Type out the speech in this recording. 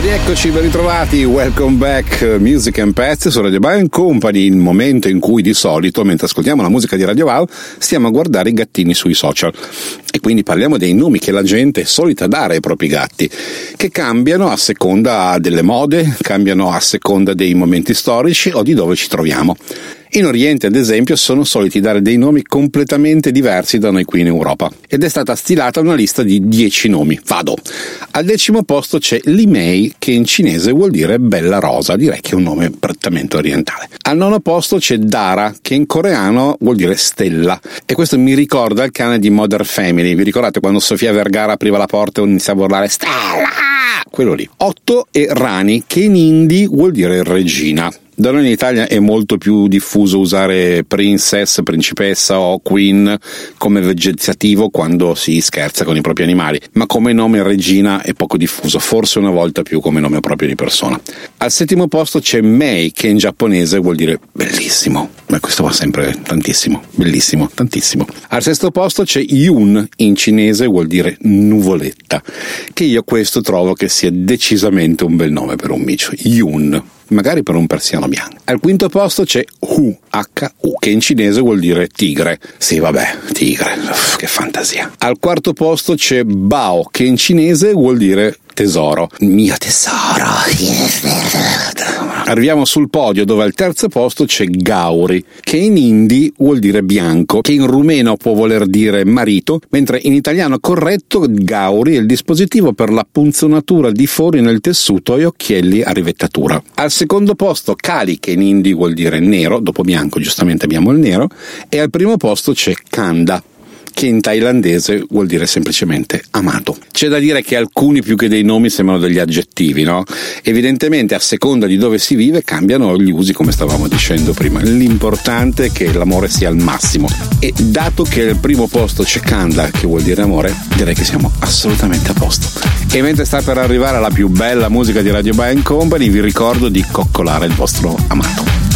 Eccoci, ben ritrovati, welcome back, Music and Pets su Radio Val Company, il momento in cui di solito, mentre ascoltiamo la musica di Radio Val, stiamo a guardare i gattini sui social. E quindi parliamo dei nomi che la gente è solita dare ai propri gatti, che cambiano a seconda delle mode, cambiano a seconda dei momenti storici o di dove ci troviamo. In Oriente, ad esempio, sono soliti dare dei nomi completamente diversi da noi qui in Europa. Ed è stata stilata una lista di 10 nomi. Vado! Al 10° posto c'è Li Mei, che in cinese vuol dire bella rosa. Direi che è un nome prettamente orientale. Al 9° posto c'è Dara, che in coreano vuol dire stella. E questo mi ricorda il cane di Modern Family. Vi ricordate quando Sofia Vergara apriva la porta e iniziava a urlare Stella? Quello lì. 8 è Rani, che in hindi vuol dire regina. Da noi in Italia è molto più diffuso usare princess, principessa o queen come vegetativo quando si scherza con i propri animali, ma come nome regina è poco diffuso, forse una volta più come nome proprio di persona. Al 7° posto c'è Mei, che in giapponese vuol dire bellissimo, ma questo va sempre tantissimo, bellissimo, tantissimo. Al 6° posto c'è Yun, in cinese vuol dire nuvoletta, che io questo trovo che sia decisamente un bel nome per un micio, Yun. Magari per un persiano bianco. Al 5° posto c'è Hu, H-U, che in cinese vuol dire tigre. Sì, vabbè, tigre, che fantasia. Al 4° posto c'è Bao, che in cinese vuol dire tesoro. Mio tesoro. Arriviamo sul podio dove al 3° posto c'è Gauri, che in hindi vuol dire bianco, che in rumeno può voler dire marito, mentre in italiano corretto Gauri è il dispositivo per la punzonatura di fori nel tessuto e occhielli a rivettatura. Al 2° posto Kali, che in hindi vuol dire nero, dopo bianco giustamente abbiamo il nero, e al 1° posto c'è Kanda, che in thailandese vuol dire semplicemente amato. C'è da dire che alcuni più che dei nomi sembrano degli aggettivi, no? Evidentemente a seconda di dove si vive cambiano gli usi, come stavamo dicendo prima. L'importante è che l'amore sia al massimo, e dato che al 1° posto c'è Kanda, che vuol dire amore, direi che siamo assolutamente a posto. E mentre sta per arrivare la più bella musica di Radio Val Company, vi ricordo di coccolare il vostro amato.